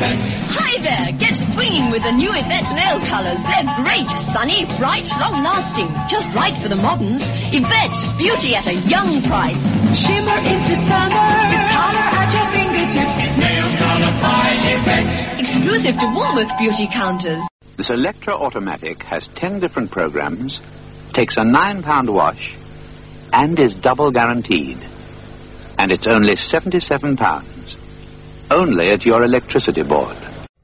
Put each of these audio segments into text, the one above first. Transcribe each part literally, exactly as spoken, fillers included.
Hi there! Get swinging with the new Yvette nail colours. They're great, sunny, bright, long-lasting. Just right for the moderns. Yvette, beauty at a young price. Shimmer into summer. With colour at your fingertips. Nail color by Yvette. Exclusive to Woolworth beauty counters. This Electra Automatic has ten different programs, takes a nine pound wash, and is double guaranteed. And it's only seventy-seven pounds. Only at your electricity board.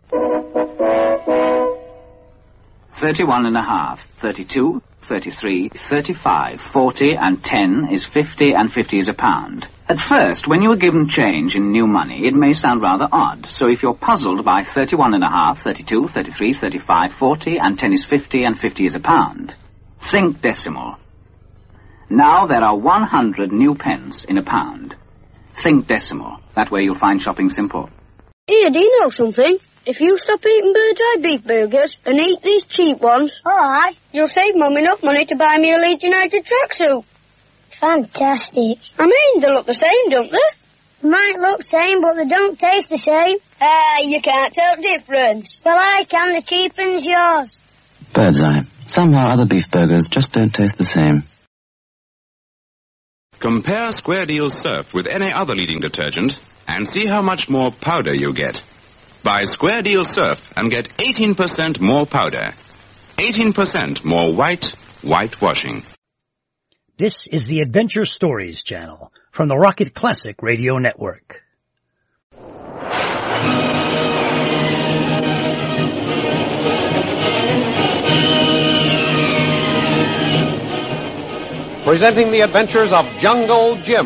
Thirty-one and a half, thirty-two, thirty-three, thirty-five, forty, and ten is fifty, and fifty is a pound. At first, when you are given change in new money, it may sound rather odd. So if you're puzzled by thirty-one and a half, thirty-two, thirty-three, thirty-five, forty, and ten is fifty, and fifty is a pound, think decimal. Now there are one hundred new pence in a pound. Think decimal. That way you'll find shopping simple. Here, do you know something? If you stop eating Bird's Eye beef burgers and eat these cheap ones, Alright. you'll save Mum enough money to buy me a Leeds United tracksuit. Fantastic. I mean, they look the same, don't they? Might look same, but they don't taste the same. Ah, you can't tell difference. Well, I can. The cheapen's yours. Bird's Eye. Somehow other beef burgers just don't taste the same. Compare Square Deal Surf with any other leading detergent and see how much more powder you get. Buy Square Deal Surf and get eighteen percent more powder. eighteen percent more white, whitewashing. This is the Adventure Stories channel from the Rocket Classic Radio Network. Presenting the adventures of Jungle Jim.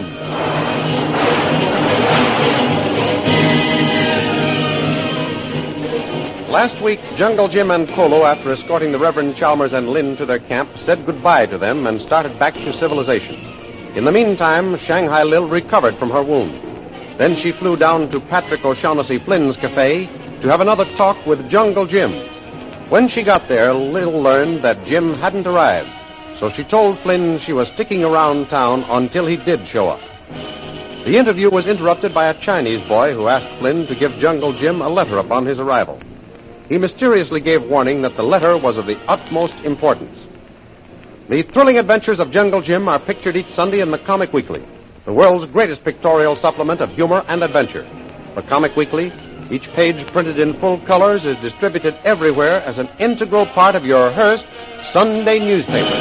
Last week, Jungle Jim and Kolo, after escorting the Reverend Chalmers and Lynn to their camp, said goodbye to them and started back to civilization. In the meantime, Shanghai Lil recovered from her wound. Then she flew down to Patrick O'Shaughnessy Flynn's cafe to have another talk with Jungle Jim. When she got there, Lil learned that Jim hadn't arrived. So she told Flynn she was sticking around town until he did show up. The interview was interrupted by a Chinese boy who asked Flynn to give Jungle Jim a letter upon his arrival. He mysteriously gave warning that the letter was of the utmost importance. The thrilling adventures of Jungle Jim are pictured each Sunday in the Comic Weekly, the world's greatest pictorial supplement of humor and adventure. The Comic Weekly, each page printed in full colors, is distributed everywhere as an integral part of your Hearst Sunday newspaper.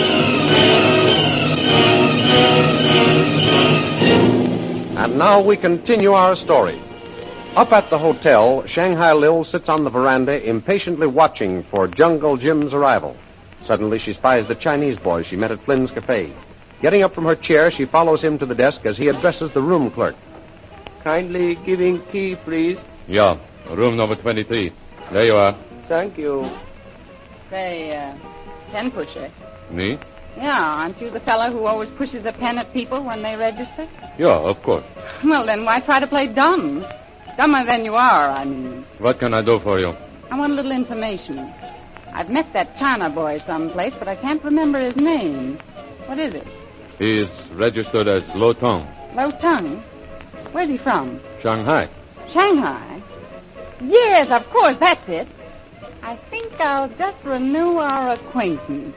And now we continue our story. Up at the hotel, Shanghai Lil sits on the veranda impatiently watching for Jungle Jim's arrival. Suddenly she spies the Chinese boy she met at Flynn's cafe. Getting up from her chair, she follows him to the desk as he addresses the room clerk. Kindly giving key, please. Yeah, room number twenty-three. There you are. Thank you. Say, uh, pen pusher. Me? Yeah, aren't you the fellow who always pushes a pen at people when they register? Yeah, of course. Well, then why try to play dumb? Dumber than you are, I mean. What can I do for you? I want a little information. I've met that China boy someplace, but I can't remember his name. What is it? He's registered as Lo Tong. Lo Tong? Where's he from? Shanghai. Shanghai? Yes, of course, that's it. I think I'll just renew our acquaintance.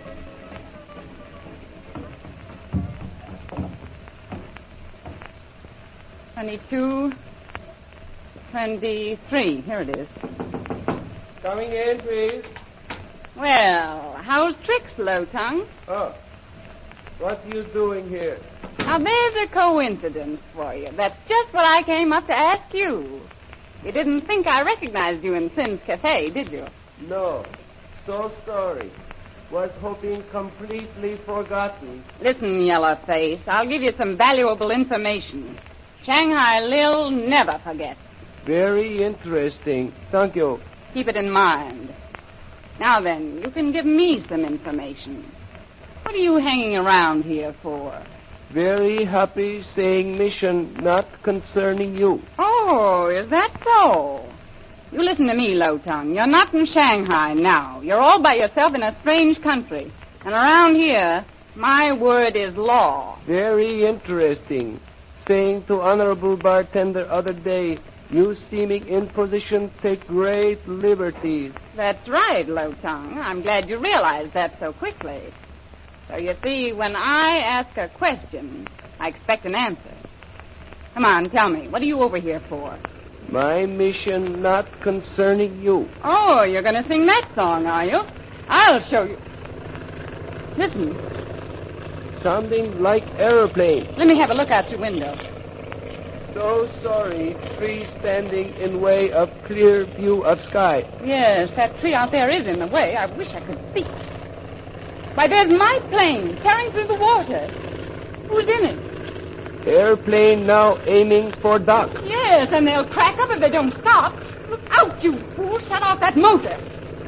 Twenty-two, twenty-three. Here it is. Coming in, please. Well, how's tricks, Lo Tongue? Oh, what are you doing here? Now, there's a coincidence for you. That's just what I came up to ask you. You didn't think I recognized you in Flynn's Cafe, did you? No. So sorry. Was hoping completely forgotten. Listen, Yellowface, I'll give you some valuable information. Shanghai Lil never forgets. Very interesting. Thank you. Keep it in mind. Now then, you can give me some information. What are you hanging around here for? Very happy saying mission not concerning you. Oh, is that so? You listen to me, Lo Tongue. You're not in Shanghai now. You're all by yourself in a strange country. And around here, my word is law. Very interesting. Saying to Honorable Bartender other day, You seeming in position take great liberties. That's right, Low Tongue. I'm glad you realized that so quickly. So you see, when I ask a question, I expect an answer. Come on, tell me, what are you over here for? My mission not concerning you. Oh, you're going to sing that song, are you? I'll show you. Listen. Sounding like aeroplane. Let me have a look out your window. So sorry, tree standing in way of clear view of sky. Yes, that tree out there is in the way. I wish I could see it. Why, there's my plane tearing through the water. Who's in it? Airplane now aiming for dock. Yes, and they'll crack up if they don't stop. Look out, you fool. Shut off that motor.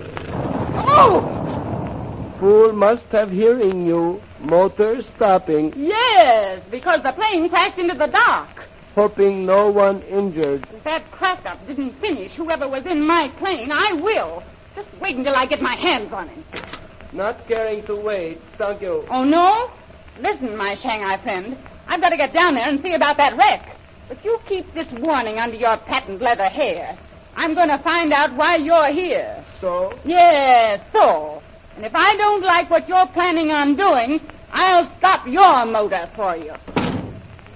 Oh! Fool must have hearing you. Motor stopping. Yes, because the plane crashed into the dock. Hoping no one injured. If that crack-up didn't finish whoever was in my plane, I will. Just wait until I get my hands on him. Not caring to wait. Thank you. Oh, no? Listen, my Shanghai friend. I've got to get down there and see about that wreck. But you keep this warning under your patent leather hair. I'm going to find out why you're here. So? Yes, so. And if I don't like what you're planning on doing, I'll stop your motor for you.